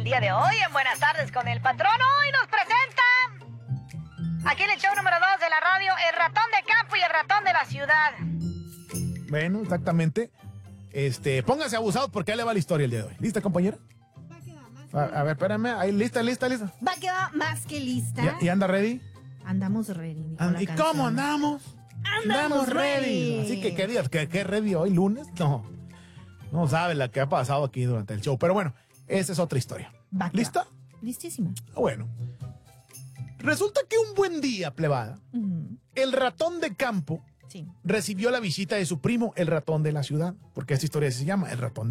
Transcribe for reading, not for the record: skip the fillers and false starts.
día de hoy en Buenas Tardes con el Patrón. Hoy nos presenta aquí en el show número 2 de la radio, el ratón de campo y el ratón de la ciudad. Bueno, exactamente. Póngase abusados porque ahí le va la historia el día de hoy. ¿Lista, compañera? A ver, espérame. Ahí, lista. Va a quedar más que lista. ¿Y anda ready? Andamos ready. ¿Y cómo andamos? Andamos ready. Así que, ¿qué días? ¿Qué ready hoy? ¿Lunes? No sabe la que ha pasado aquí durante el show. Pero bueno, esa es otra historia. ¿Lista? Listísima. Bueno. Resulta que un buen día, plebada, el ratón de campo recibió la visita de su primo, el ratón de la ciudad. Porque esta historia se llama El ratón